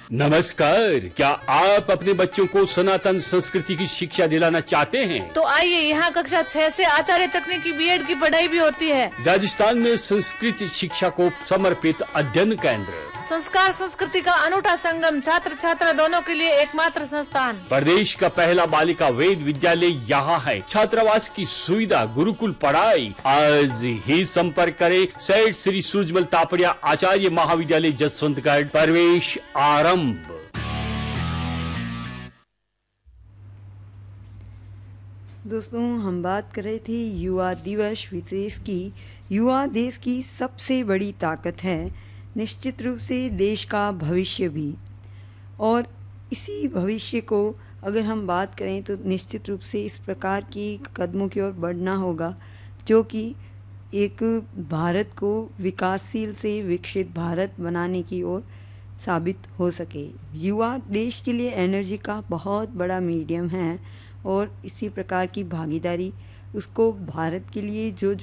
नमस्कार। क्या आप अपने बच्चों को सनातन संस्कृति की शिक्षा दिलाना चाहते हैं? तो आइए, यहाँ कक्षा 6 से आचार्य तकनीकी बीएड की पढ़ाई भी होती है। राजस्थान में संस्कृत शिक्षा को समर्पित अध्ययन केंद्र, संस्कार संस्कृति का अनूठा संगम, छात्र छात्रा दोनों के लिए एकमात्र संस्थान। प्रदेश का पहला बालिका वेद विद्यालय यहाँ है। छात्रावास की सुविधा, गुरुकुल पढ़ाई। आज ही संपर्क करें। सेठ श्री सूरजमल तापड़िया आचार्य महाविद्यालय जसवंतगढ़। प्रवेश आरंभ। दोस्तों, हम बात कर रहे थे युवा दिवस विशेष की। युवा देश की सबसे बड़ी ताकत है, निश्चित रूप से देश का भविष्य भी। और इसी भविष्य को अगर हम बात करें तो निश्चित रूप से इस प्रकार की कदमों की ओर बढ़ना होगा जो कि एक भारत को विकासशील से विकसित भारत बनाने की ओर साबित हो सके। युवा देश के लिए एनर्जी का बहुत बड़ा मीडियम है और इसी प्रकार की भागीदारी उसको भारत के लिए जो